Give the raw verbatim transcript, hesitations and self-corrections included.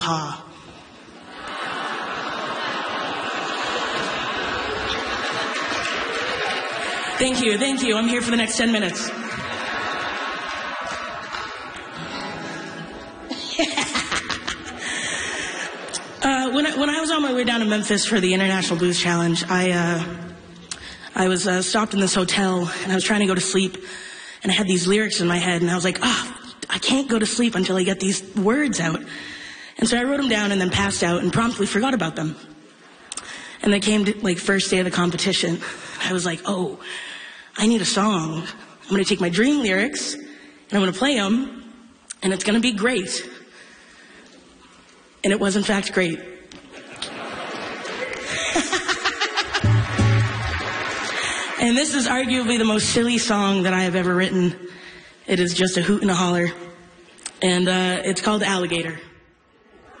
Ha. Thank you, thank you. I'm here for the next ten minutes. uh, when, I, when I was on my way down to Memphis for the International Blues Challenge, I, uh, I was uh, stopped in this hotel, and I was trying to go to sleep, and I had these lyrics in my head, and I was like, ah, oh, I can't go to sleep until I get these words out. And so I wrote them down and then passed out and promptly forgot about them. And they came to, like, first day of the competition. I was like, oh, I need a song. I'm going to take my dream lyrics, and I'm going to play them, and it's going to be great. And it was, in fact, great. And this is arguably the most silly song that I have ever written. It is just a hoot and a holler. And uh, it's called Alligator.